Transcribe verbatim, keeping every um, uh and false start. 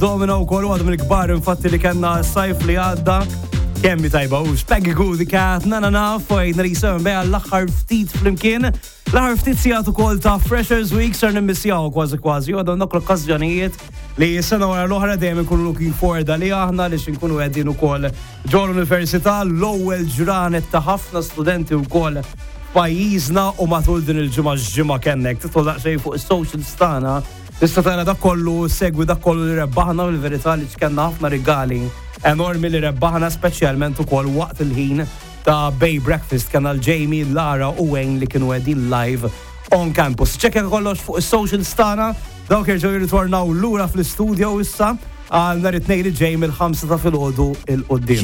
Domina u kol għadhom il-kbar infatti li kellna s-sajf li għadda. Kemmi tajba u Peggy Goo the Cat, na na na, fojna li jisem beha l-axħar ftit fl-imkien. L-axħar ftit sijat u kol ta' Freshers Week, sar nimmissjaw kważi kważi, u għadhom dak l-okkazjonijiet li jissena wara l-oħra dejjem ikunu looking forward li aħna li xinkunu għeddin u kol ġol l-Università l-ewwel ġranet ta' ħafna studenti u kol pajjiżna u matul din il-ġimgħa ġimgħa kennek titol daqsxejn fuq is-social stana. Tista' tara dak kollu segwi dak kollu li rebbaħna u l-verità li ċkenna ħafna rigali enormi li rebbaħna speċjalment ukoll waqt il-ħin ta' Bay Breakfast kanal Jamie, Lara u Wayne li kienu għedin live on campus. Ċekkja kollox fuq is-social stana, dawk jerġgħu jirritornaw lura fl-istudio issa għal nhar it-tnejn li ġej mill-ħamsa ta' filgħodu il-qudiem.